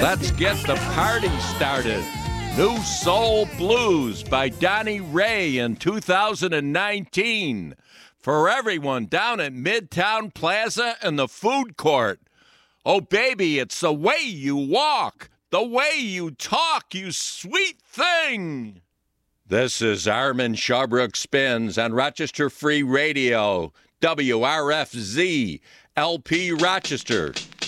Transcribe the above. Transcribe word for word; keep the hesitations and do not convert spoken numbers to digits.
Let's get the party started. New Soul Blues by Donnie Ray in two thousand nineteen. For everyone down at Midtown Plaza and the food court. Oh, baby, it's the way you walk, the way you talk, you sweet thing. This is Armin Shawbrook Spins on Rochester Free Radio, W R F Z, L P Rochester.